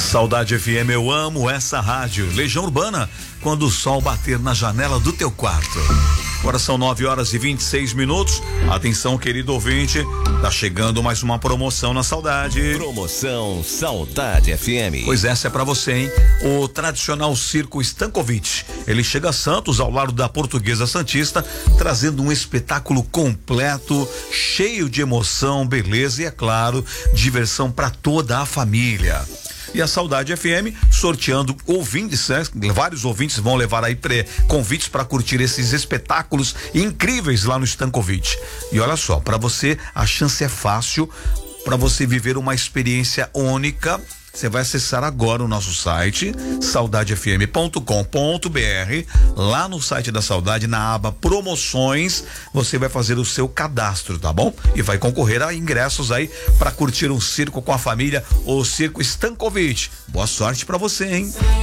Saudade FM, eu amo essa rádio. Legião Urbana, quando o sol bater na janela do teu quarto. Agora são 9h26. Atenção, querido ouvinte, tá chegando mais uma promoção na Saudade. Promoção Saudade FM. Pois essa é pra você, hein? O tradicional Circo Stankovic. Ele chega a Santos, ao lado da Portuguesa Santista, trazendo um espetáculo completo, cheio de emoção, beleza e, é claro, diversão pra toda a família. E a Saudade FM sorteando ouvintes, né? Vários ouvintes vão levar aí convites para curtir esses espetáculos incríveis lá no Stankovic. E olha só, para você a chance é fácil, para você viver uma experiência única. Você vai acessar agora o nosso site saudadefm.com.br. Lá no site da Saudade, na aba promoções, você vai fazer o seu cadastro, tá bom? E vai concorrer a ingressos aí para curtir um circo com a família, o Circo Stankovic. Boa sorte para você, hein?